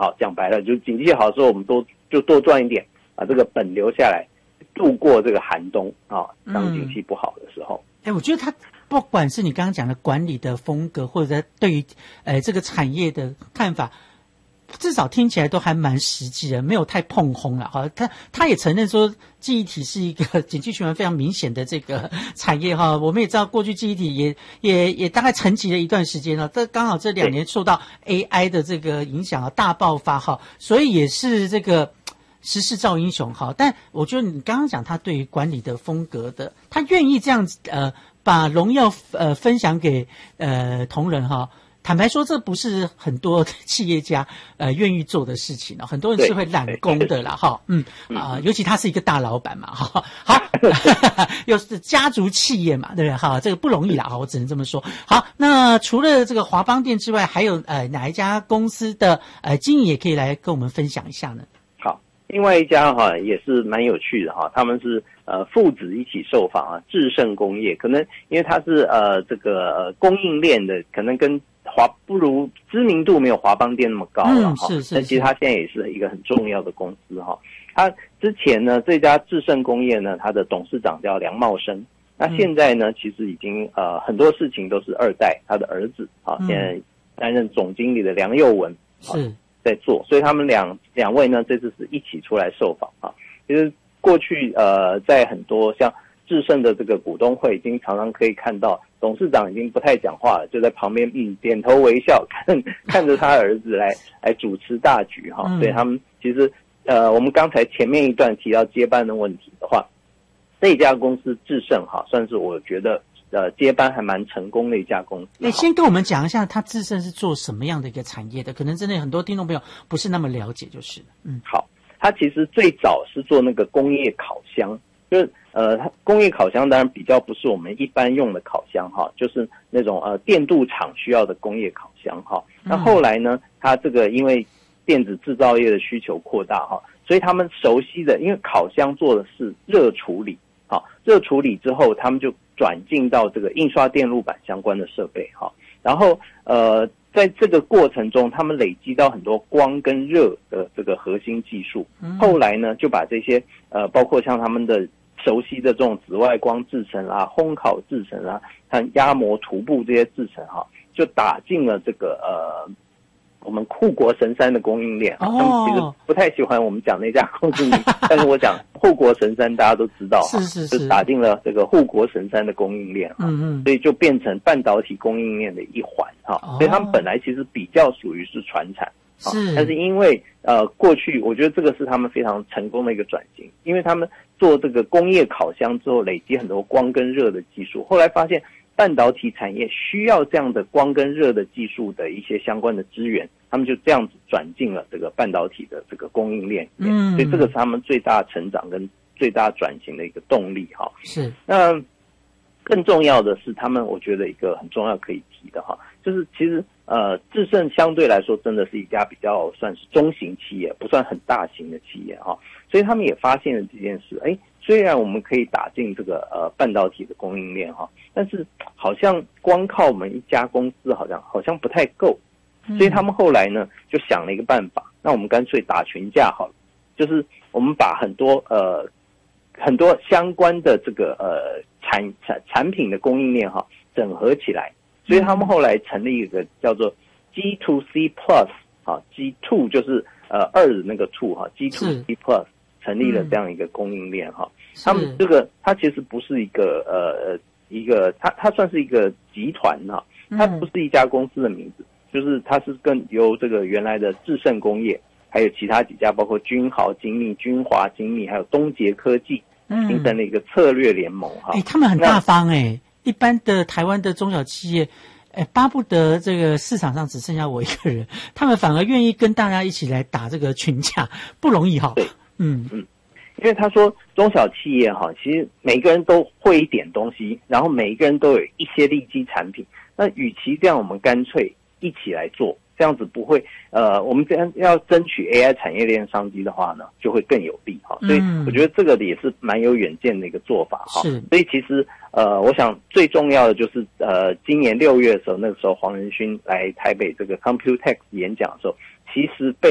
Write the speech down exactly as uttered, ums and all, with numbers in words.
好，讲白了，就景气好的时候，我们多就多赚一点，把这个本留下来，度过这个寒冬啊。当景气不好的时候， 哎、嗯，我觉得他不管是你刚刚讲的管理的风格，或者对于呃这个产业的看法。至少听起来都还蛮实际的，没有太碰轰了哈。他他也承认说，记忆体是一个景气循环非常明显的这个产业哈。我们也知道，过去记忆体也也也大概沉寂了一段时间了。这刚好这两年受到 A I 的这个影响啊，大爆发哈，所以也是这个时势造英雄哈。但我觉得你刚刚讲他对于管理的风格的，他愿意这样子呃把荣耀呃分享给呃同仁哈。坦白说，这不是很多企业家呃愿意做的事情哦，很多人是会揽功的啦，哈，嗯啊、呃，尤其他是一个大老板嘛，哈，好，又是家族企业嘛，对不对？哈，这个不容易啦，哈，我只能这么说。好，那除了这个华邦电之外，还有呃哪一家公司的呃经营也可以来跟我们分享一下呢？ 好，另外一家哈也是蛮有趣的哈，他们是呃父子一起受访啊，智胜工业，可能因为它是呃这个、呃、供应链的，可能跟华不如知名度没有华邦电那么高了哈、嗯，是是是，但其实它现在也是一个很重要的公司哈。它之前呢，这家智胜工业呢，它的董事长叫梁茂生，那现在呢，其实已经呃很多事情都是二代他的儿子啊，现在担任总经理的梁佑文是在做，所以他们两两位呢，这次是一起出来受访啊。其实过去呃，在很多像智胜的这个股东会，已经常常可以看到。董事长已经不太讲话了，就在旁边嗯点头微笑，看看着他儿子来来主持大局哈、嗯。所以他们其实呃，我们刚才前面一段提到接班的问题的话，这家公司智胜哈，算是我觉得呃接班还蛮成功的一家公司。 那先跟我们讲一下，他智胜是做什么样的一个产业的？可能真的很多听众朋友不是那么了解，就是嗯。 好，他其实最早是做那个工业烤箱。就是呃，工业烤箱当然比较不是我们一般用的烤箱哈，就是那种呃电镀厂需要的工业烤箱哈。那后来呢，它这个因为电子制造业的需求扩大哈，所以他们熟悉的，因为烤箱做的是热处理，好，热处理之后，他们就转进到这个印刷电路板相关的设备哈。然后呃，在这个过程中，他们累积到很多光跟热的这个核心技术，后来呢，就把这些呃，包括像他们的熟悉的这种紫外光制程啦、烘烤制程啦、像压模涂布这些制程哈，就打进了这个呃我们护国神山的供应链。哦，他们其实不太喜欢我们讲那家公司名，但是我讲护国神山大家都知道，是是是，就打进了这个护国神山的供应链哈，嗯嗯，所以就变成半导体供应链的一环哈。哦，所以他们本来其实比较属于是传产。是，但是因为呃过去我觉得这个是他们非常成功的一个转型，因为他们做这个工业烤箱之后累积很多光跟热的技术，后来发现半导体产业需要这样的光跟热的技术的一些相关的资源，他们就这样子转进了这个半导体的这个供应链，嗯，所以这个是他们最大成长跟最大转型的一个动力哈。是，那更重要的是他们我觉得一个很重要可以提的哈，就是其实呃，智胜相对来说真的是一家比较算是中型企业，不算很大型的企业哈，所以他们也发现了这件事。哎，虽然我们可以打进这个呃半导体的供应链哈，但是好像光靠我们一家公司好像好像不太够，所以他们后来呢就想了一个办法，那我们干脆打群架好了，就是我们把很多呃很多相关的这个呃产产产品的供应链哈整合起来。所以他们后来成立一个叫做 G to C Plus 啊 ，G two 就是呃二的那个 two 哈 ，G to C Plus 成立了这样一个供应链哈。他们这个它其实不是一个呃一个它它算是一个集团哈，它不是一家公司的名字，就是它是跟由这个原来的智胜工业，还有其他几家包括君豪精密、君华精密，还有东杰科技，形成了一个策略联盟哈。 哎、欸，他们很大方哎、欸。一般的台湾的中小企业，哎，巴不得这个市场上只剩下我一个人，他们反而愿意跟大家一起来打这个群架，不容易哈。 对，嗯嗯，因为他说中小企业哈，其实每个人都会一点东西，然后每一个人都有一些利基产品，那与其这样，我们干脆一起来做。这样子不会，呃，我们这样要争取 A I 产业链商机的话呢，就会更有利哈。所以我觉得这个也是蛮有远见的一个做法哈。是，所以其实呃，我想最重要的就是呃，今年六月的时候，那个时候黄仁勋来台北这个 Computex 演讲的时候，其实被